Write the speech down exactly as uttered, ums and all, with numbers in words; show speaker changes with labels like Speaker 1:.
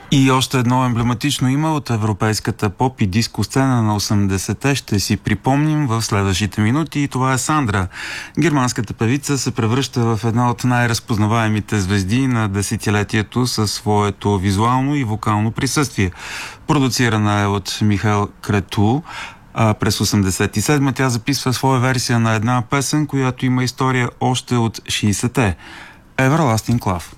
Speaker 1: И още едно емблематично име от европейската поп и диско сцена на осемдесетте ще си припомним в следващите минути, и това е Сандра. Германската певица се превръща в една от най-разпознаваемите звезди на десетилетието със своето визуално и вокално присъствие. Продуцирана е от Михаел Крету. А през осемдесет и седма тя записва своя версия на една песен, която има история още от шейсетте. Everlasting Love.